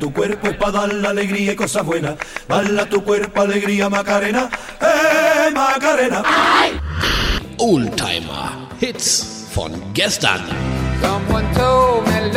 tu cuerpo es para dar la alegría y cosas buenas. Dale a tu cuerpo alegría, Macarena, Macarena. Oldtimer Hits von gestern. Someone told me